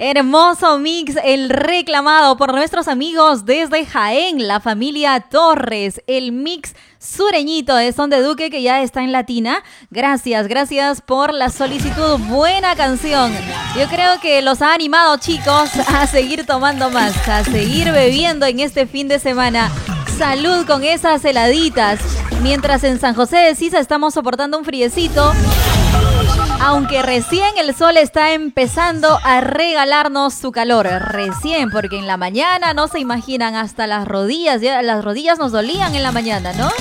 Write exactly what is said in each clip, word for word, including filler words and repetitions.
Hermoso mix, el reclamado por nuestros amigos desde Jaén, la familia Torres. El mix sureñito de Son de Duque, que ya está en Latina. Gracias, gracias por la solicitud. Buena canción. Yo creo que los ha animado, chicos, a seguir tomando más, a seguir bebiendo en este fin de semana. Salud con esas heladitas. Mientras en San José de Sisa estamos soportando un friecito, aunque recién el sol está empezando a regalarnos su calor. Recién, porque en la mañana no se imaginan, hasta las rodillas, ya las rodillas nos dolían en la mañana, ¿no?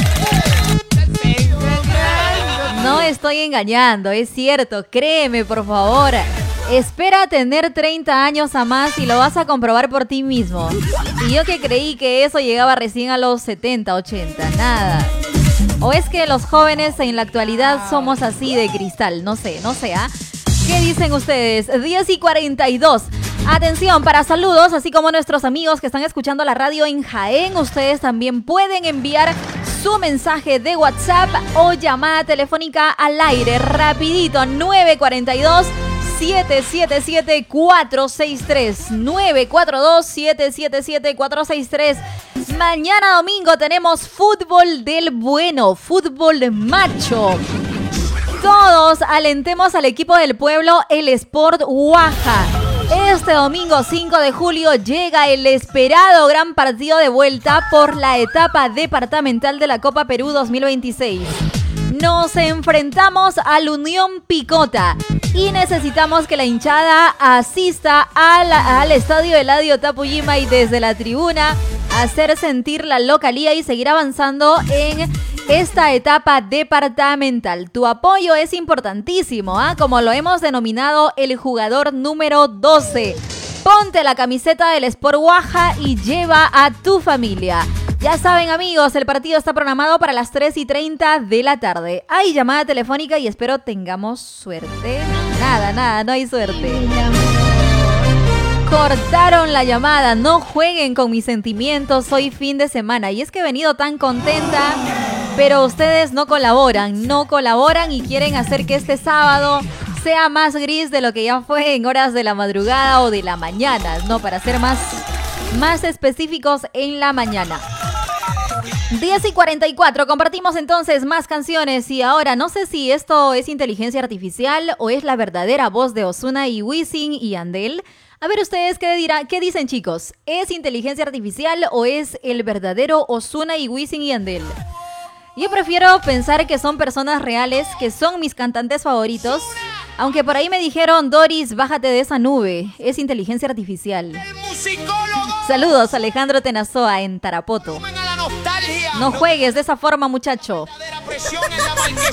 No estoy engañando, es cierto, créeme, por favor. Espera tener treinta años a más y lo vas a comprobar por ti mismo. Y yo que creí que eso llegaba recién a los setenta, ochenta, nada. ¿O es que los jóvenes en la actualidad somos así de cristal? No sé, no sé, ¿ah? ¿Qué dicen ustedes? diez y cuarenta y dos. Atención, para saludos, así como nuestros amigos que están escuchando la radio en Jaén, ustedes también pueden enviar su mensaje de WhatsApp o llamada telefónica al aire. Rapidito, nueve cuatro dos, siete siete siete, cuatro seis tres. nueve cuatro dos, siete siete siete, cuatro seis tres. Mañana domingo tenemos fútbol del bueno, fútbol macho. Todos alentemos al equipo del pueblo, el Sport Huaja. Este domingo cinco de julio llega el esperado gran partido de vuelta por la etapa departamental de la Copa Perú dos mil veintiséis. Nos enfrentamos al Unión Picota y necesitamos que la hinchada asista al, al estadio Eladio Tapuyima y desde la tribuna hacer sentir la localía y seguir avanzando en esta etapa departamental. Tu apoyo es importantísimo, ¿eh? Como lo hemos denominado el jugador número doce. Ponte la camiseta del Sport Huaja y lleva a tu familia. Ya saben, amigos, el partido está programado para las tres y treinta de la tarde. Hay llamada telefónica y espero tengamos suerte. Nada, nada, no hay suerte. Cortaron la llamada. No jueguen con mis sentimientos. Hoy fin de semana y es que he venido tan contenta, pero ustedes no colaboran, no colaboran y quieren hacer que este sábado sea más gris de lo que ya fue en horas de la madrugada o de la mañana, no, para ser más, más específicos, en la mañana. diez y cuarenta y cuatro, compartimos entonces más canciones y ahora no sé si esto es inteligencia artificial o es la verdadera voz de Ozuna y Wisin y Yandel. A ver ustedes qué dirán, qué dicen, chicos, ¿es inteligencia artificial o es el verdadero Ozuna y Wisin y Yandel? Yo prefiero pensar que son personas reales, que son mis cantantes favoritos, aunque por ahí me dijeron, Doris, bájate de esa nube, es inteligencia artificial. Saludos, Alejandro Tenazoa en Tarapoto. No juegues de esa forma, muchacho.